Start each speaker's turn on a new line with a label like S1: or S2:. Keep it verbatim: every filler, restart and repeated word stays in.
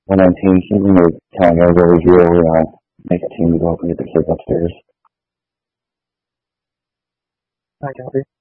S1: one nineteen, can you make telling everybody here, you know, make a team to go up and get the kids upstairs?
S2: I copy.